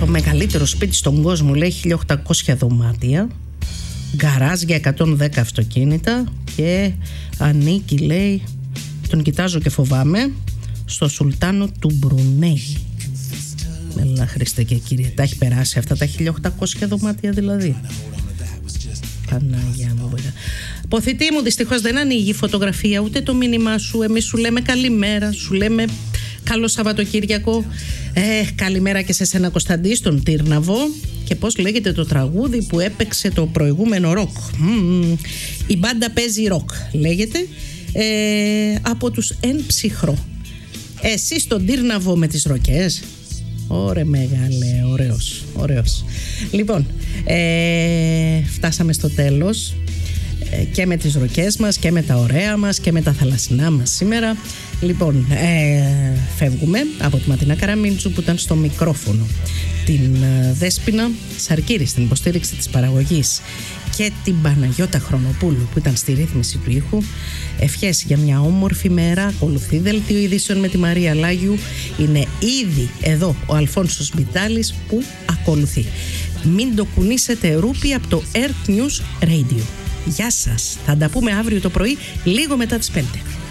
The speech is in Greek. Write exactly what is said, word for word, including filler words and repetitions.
το μεγαλύτερο σπίτι στον κόσμο, λέει, χίλια οκτακόσια δωμάτια, γκαράζ για εκατόν δέκα αυτοκίνητα και ανήκει, λέει, τον κοιτάζω και φοβάμαι, στο Σουλτάνο του Μπρουνέι. Έλα Χριστέ και Κύριε, τα έχει περάσει αυτά τα χίλια οκτακόσια δωμάτια δηλαδή? Παναγιά μου. Ποθητή μου, δυστυχώς δεν ανοίγει η φωτογραφία ούτε το μήνυμά σου. Εμείς σου λέμε καλημέρα, σου λέμε καλό Σαββατοκύριακο. Ε, καλημέρα και σε σένα Κωνσταντή, στον Τύρναβο. Και πώς λέγεται το τραγούδι που έπαιξε το προηγούμενο ροκ? Mm, η μπάντα παίζει ροκ, λέγεται, ε, από τους Εν Ψυχρό. Εσύ στον Τύρναβο με τις ροκές? Ωρε μεγάλε, ωραίος, ωραίος. Λοιπόν, ε, φτάσαμε στο τέλος, ε, και με τις ροκές μας και με τα ωραία μας και με τα θαλασσινά μας σήμερα. Λοιπόν, ε, φεύγουμε από τη Ματινά Καραμίντζου που ήταν στο μικρόφωνο, την ε, Δέσποινα Σαρκύρη στην υποστήριξη της παραγωγής και την Παναγιώτα Χρονοπούλου που ήταν στη ρύθμιση του ήχου. Ευχές για μια όμορφη μέρα. Ακολουθεί δελτίο ειδήσεων με τη Μαρία Λάγιου. Είναι ήδη εδώ ο Αλφόνσος Μπιτάλης που ακολουθεί. Μην το κουνήσετε ρούπι από το Earth News Radio. Γεια σας. Θα τα πούμε αύριο το πρωί λίγο μετά τις πέντε.